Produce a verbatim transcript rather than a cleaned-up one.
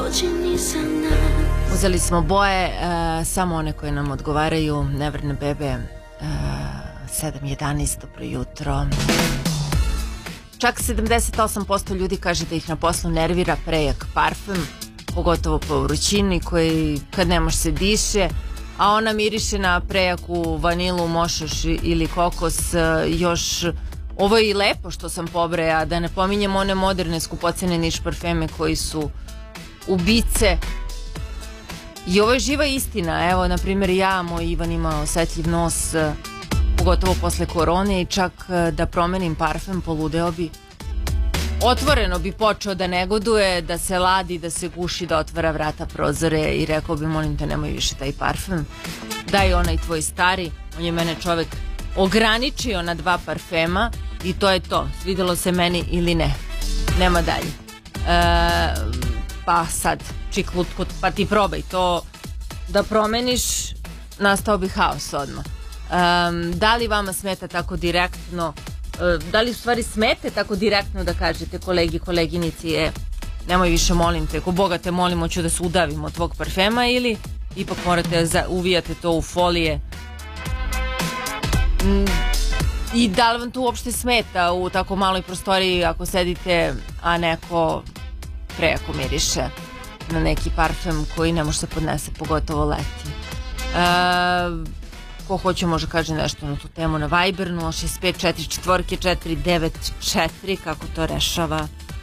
Uzeli smo boje, uh, samo one koje nam odgovaraju. Neverne bebe, uh, sedam jedanaest, dobro jutro. Čak sedamdeset osam posto ljudi kaže da ih na poslu nervira prejak parfem, pogotovo po vrućini koji kad ne može se diše, a ona miriše na prejaku vanilu, mošaš ili kokos. Još ovo je i lepo što sam pobreja, da ne pominjem one moderne skupocene niš parfeme koji su ubice. I ovo je živa istina. Evo, na primjer, ja, moj Ivan ima osetljiv nos, pogotovo posle korone, i čak da promenim parfem poludeo bi. Otvoreno bi počeo da negoduje, da se ladi, da se guši, da otvara vrata, prozore i rekao bi, molim te, nemoj više taj parfem, daj onaj tvoj stari. On je mene čovek ograničio na dva parfema i to je to, svidelo se meni ili ne, nema dalje. E, pa sad čik lutko, pa ti probaj to da promeniš, nastao bi haos odmah. Um, da li vama smeta tako direktno, uh, da li u stvari smete tako direktno da kažete kolegi, koleginici, e, nemoj više, molim te, ko Boga te molim, hoću da se udavim od tvog parfema, ili ipak morate za, uvijate to u folije? Mm, i da li vam to uopšte smeta u tako maloj prostoriji ako sedite, a neko prejako miriše na neki parfem koji ne može se podnese, pogotovo leti? Uh, Ko hoće može kaže nešto na tu temu na Viber nula šest pet četiri četiri četiri devet četiri, kako to rešava